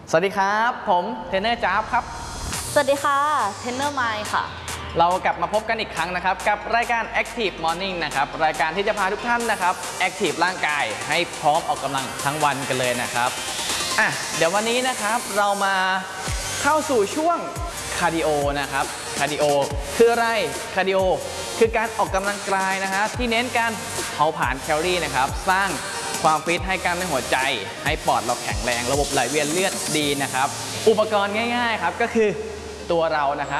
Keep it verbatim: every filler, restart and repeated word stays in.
สวัสดีครับผมเทรนเนอร์จ๊าบครับสวัสดีค่ะเทรนเนอร์ไมค์ค่ะเรากลับมาพบกันอีกครั้งนะครับกับรายการ Active Morning นะครับรายการที่จะพาทุกท่านนะครับ Active ร่างกายให้พร้อมออกกำลังทั้งวันกันเลยนะครับอ่ะเดี๋ยววันนี้นะครับเรามาเข้าสู่ช่วงคาร์ดิโอนะครับคาร์ดิโอคืออะไรคาร์ดิโอคือการออกกำลังกายนะครับที่เน้นการเผาผลาญแคลอรี่นะครับสร้างความฟิตให้กล้ามเนื้อหัวใจให้ปอดเราแข็งแรงระบบไหลเวียนเลือดดีนะครับอุปกรณ์ง่ายๆครับก็คือตัวเรานะครับ